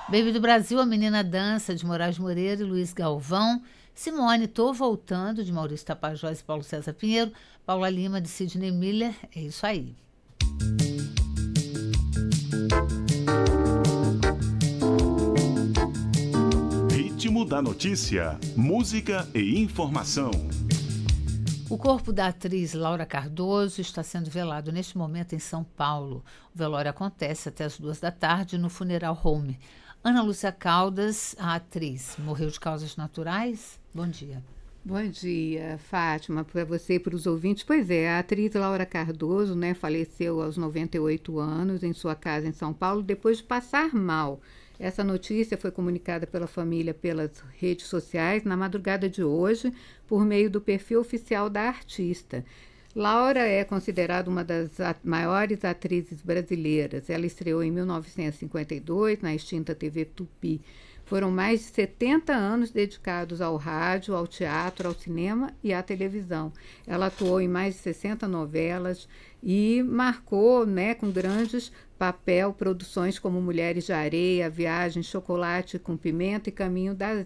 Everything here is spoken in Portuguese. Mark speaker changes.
Speaker 1: Baby do Brasil, A Menina Dança, de Moraes Moreira e Luiz Galvão. Simone, Tô Voltando, de Maurício Tapajós e Paulo César Pinheiro. Paula Lima, de Sidney Miller. É isso aí.
Speaker 2: Ritmo da notícia, música e informação.
Speaker 1: O corpo da atriz Laura Cardoso está sendo velado neste momento em São Paulo. O velório acontece até as 2 da tarde no Funeral Home. Ana Lúcia Caldas, a atriz, morreu de causas naturais? Bom dia.
Speaker 3: Bom dia, Fátima, para você e para os ouvintes. Pois é, a atriz Laura Cardoso, né, faleceu aos 98 anos em sua casa em São Paulo depois de passar mal. Essa notícia foi comunicada pela família pelas redes sociais na madrugada de hoje, por meio do perfil oficial da artista. Laura é considerada uma das maiores atrizes brasileiras. Ela estreou em 1952 na extinta TV Tupi. Foram mais de 70 anos dedicados ao rádio, ao teatro, ao cinema e à televisão. Ela atuou em mais de 60 novelas e marcou, né, com grandes produções como Mulheres de Areia, Viagem, Chocolate com Pimenta e Caminho